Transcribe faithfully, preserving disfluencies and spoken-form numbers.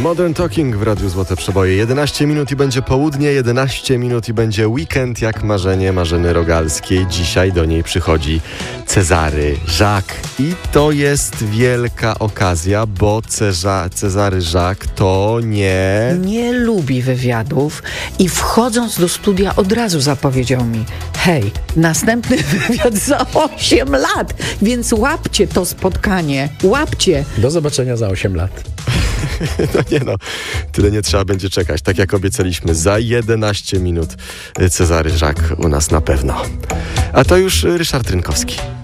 Modern Talking w Radiu Złote Przeboje. jedenaście minut i będzie południe, jedenaście minut i będzie weekend jak marzenie Marzeny Rogalskiej. Dzisiaj do niej przychodzi Cezary Żak. I to jest wielka okazja, bo Ceza- Cezary Żak to nie... Nie lubi wywiadów i wchodząc do studia od razu zapowiedział mi: hej, następny wywiad za osiem lat, więc łapcie to spotkanie, łapcie. Do zobaczenia za osiem lat. No nie no, tyle nie trzeba będzie czekać. Tak jak obiecaliśmy, za jedenaście minut Cezary Żak u nas na pewno. A to już Ryszard Rynkowski.